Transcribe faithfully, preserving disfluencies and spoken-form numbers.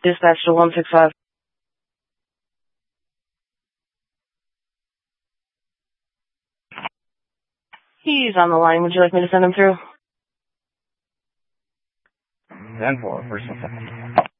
Dispatch to one six five. He's on the line. Would you like me to send him through? ten four, first and second.